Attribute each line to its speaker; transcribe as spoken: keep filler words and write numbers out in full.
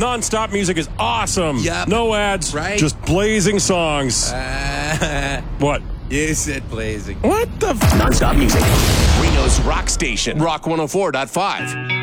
Speaker 1: Non-stop music is awesome.
Speaker 2: Yep.
Speaker 1: No ads.
Speaker 2: Right.
Speaker 1: Just blazing songs.
Speaker 2: Uh,
Speaker 1: What?
Speaker 2: you said blazing.
Speaker 1: What the? F-
Speaker 3: Non-stop music. Reno's rock station. Rock one oh four point five.